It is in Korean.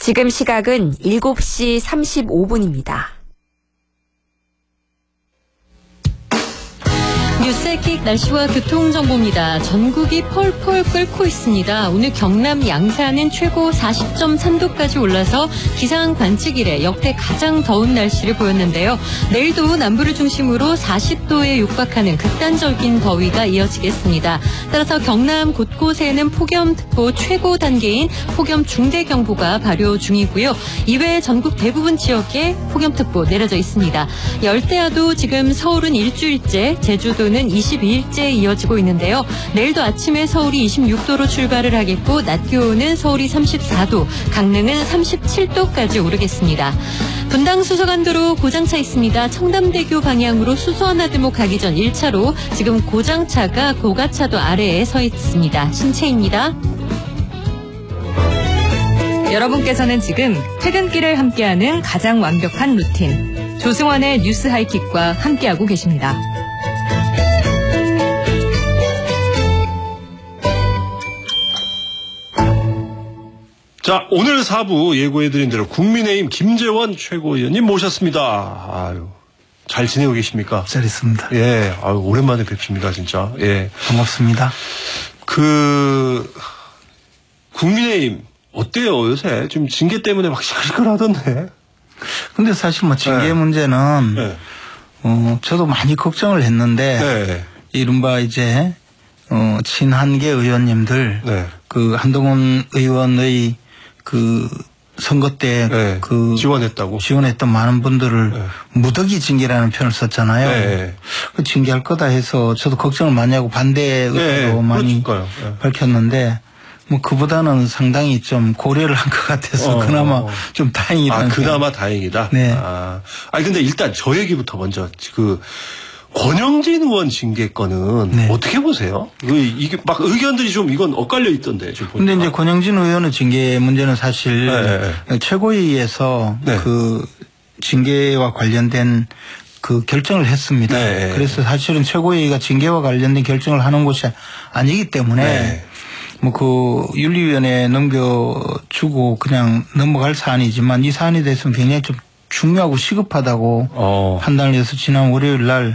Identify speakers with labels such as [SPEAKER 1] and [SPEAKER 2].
[SPEAKER 1] 지금 시각은 7시 35분입니다.
[SPEAKER 2] 뉴스에킥 날씨와 교통정보입니다. 전국이 펄펄 끓고 있습니다. 오늘 경남 양산은 최고 40.3도까지 올라서 기상 관측 이래 역대 가장 더운 날씨를 보였는데요. 내일도 남부를 중심으로 40도에 육박하는 극단적인 더위가 이어지겠습니다. 따라서 경남 곳곳에는 폭염특보 최고 단계인 폭염 중대경보가 발효 중이고요. 이외에 전국 대부분 지역에 폭염특보 내려져 있습니다. 열대야도 지금 서울은 일주일째, 제주도는 22일째 이어지고 있는데요. 내일도 아침에 서울이 26도로 출발을 하겠고 낮 기온은 서울이 34도, 강릉은 37도까지 오르겠습니다. 분당 수서간도로 고장차 있습니다. 청담대교 방향으로 수서하나들목 가기 전 1차로 지금 고장차가 고가차도 아래에 서 있습니다. 신채입니다. 여러분께서는 지금 퇴근길을 함께하는 가장 완벽한 루틴 조승원의 뉴스 하이킥과 함께하고 계십니다.
[SPEAKER 3] 자, 오늘 4부 예고해드린 대로 국민의힘 김재원 최고위원님 모셨습니다. 아유, 잘 지내고 계십니까?
[SPEAKER 4] 잘 있습니다.
[SPEAKER 3] 예, 아유, 오랜만에 뵙습니다, 진짜. 예.
[SPEAKER 4] 반갑습니다.
[SPEAKER 3] 국민의힘, 어때요, 요새? 지금 징계 때문에 막 시끌시끌하던데.
[SPEAKER 4] 근데 사실 뭐 징계
[SPEAKER 3] 네.
[SPEAKER 4] 문제는,
[SPEAKER 3] 네.
[SPEAKER 4] 저도 많이 걱정을 했는데,
[SPEAKER 3] 네.
[SPEAKER 4] 이른바 이제, 친한계 의원님들,
[SPEAKER 3] 네.
[SPEAKER 4] 한동훈 의원의 선거 때
[SPEAKER 3] 네.
[SPEAKER 4] 지원했던 많은 분들을
[SPEAKER 3] 네.
[SPEAKER 4] 무더기 징계라는 표현을 썼잖아요.
[SPEAKER 3] 네.
[SPEAKER 4] 징계할 거다 해서 저도 걱정을 많이 하고 반대 의사도
[SPEAKER 3] 네.
[SPEAKER 4] 많이
[SPEAKER 3] 네.
[SPEAKER 4] 밝혔는데 뭐 그보다는 상당히 좀 고려를 한 것 같아서 그나마 좀 다행이다.
[SPEAKER 3] 그나마 다행이다.
[SPEAKER 4] 네.
[SPEAKER 3] 아니 근데 일단 저 얘기부터 먼저 권영진 의원 징계 건은
[SPEAKER 4] 네.
[SPEAKER 3] 어떻게 보세요? 이게 막 의견들이 좀 이건 엇갈려 있던데.
[SPEAKER 4] 근데 이제 권영진 의원의 징계 문제는 사실
[SPEAKER 3] 네.
[SPEAKER 4] 최고위에서
[SPEAKER 3] 네.
[SPEAKER 4] 징계와 관련된 결정을 했습니다.
[SPEAKER 3] 네.
[SPEAKER 4] 그래서 사실은 최고위가 징계와 관련된 결정을 하는 곳이 아니기 때문에
[SPEAKER 3] 네.
[SPEAKER 4] 윤리위원회에 넘겨주고 그냥 넘어갈 사안이지만 이 사안에 대해서는 굉장히 좀 중요하고 시급하다고 판단을 해서 지난 월요일 날